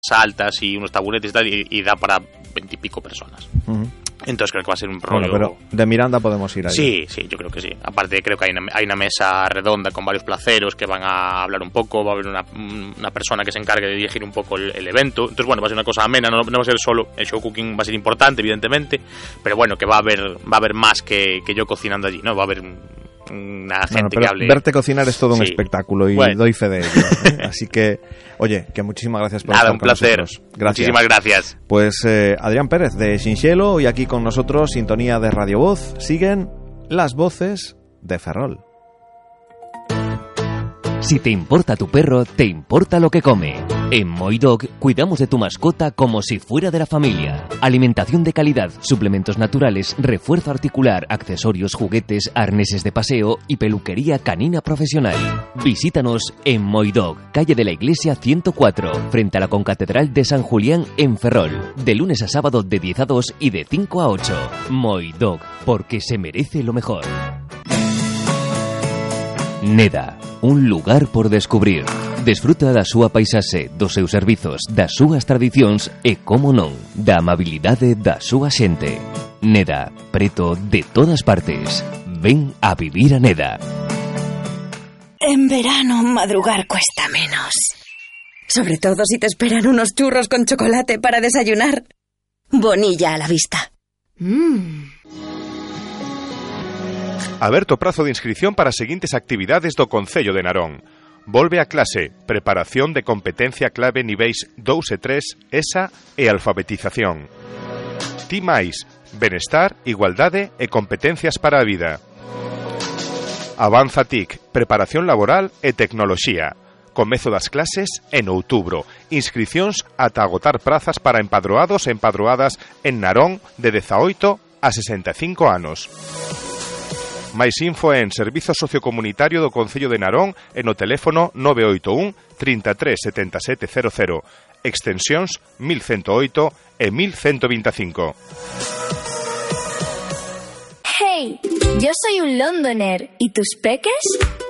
altas y unos taburetes y tal, y da para 20 y pico personas. Entonces creo que va a ser un rollo... Bueno, pero de Miranda podemos ir ahí. Sí, yo creo que sí. Aparte creo que hay una mesa redonda con varios placeros que van a hablar un poco, va a haber una persona que se encargue de dirigir un poco el evento. Entonces, bueno, va a ser una cosa amena, no va a ser solo... El show cooking va a ser importante, evidentemente, pero bueno, que va a haber más que yo cocinando allí, ¿no? Va a haber una gente que hable... Verte cocinar es todo un espectáculo y doy fe de ello, ¿eh? Así que, oye, que muchísimas gracias por estar un placer. Con nosotros. Gracias. Muchísimas gracias. Pues Adrián Pérez de Xinxelo y aquí con nosotros, sintonía de Radio Voz, siguen las voces de Ferrol. Si te importa tu perro, te importa lo que come. En Moi Dog cuidamos de tu mascota como si fuera de la familia. Alimentación de calidad, suplementos naturales, refuerzo articular, accesorios, juguetes, arneses de paseo y peluquería canina profesional. Visítanos en Moi Dog, calle de la Iglesia 104, frente a la Concatedral de San Julián en Ferrol. De lunes a sábado de 10 a 2 y de 5 a 8. Moi Dog, porque se merece lo mejor. Neda, un lugar por descubrir. Desfruta da súa paisaxe, dos seus servizos, das súas tradicións e, como non, da amabilidade da súa xente. Neda, preto de todas partes. Ven a vivir a Neda. En verano madrugar cuesta menos. Sobre todo si te esperan unos churros con chocolate para desayunar. Bonilla a la vista. Aberto prazo de inscrición para as seguintes actividades do Concello de Narón. Volve a clase, preparación de competencia clave niveis 2 e 3, ESA e alfabetización. Ti máis, benestar, igualdade e competencias para a vida. Avanza TIC, preparación laboral e tecnoloxía. Comezo das clases en outubro. Inscricións ata agotar prazas para empadroados e empadroadas en Narón de 18 a 65 anos. Mais info en Servizo Sociocomunitario do Concello de Narón e no teléfono 981 33 77 00, extensións 1108 e 1125. Hey, yo soy un londoner, ¿y tus peques?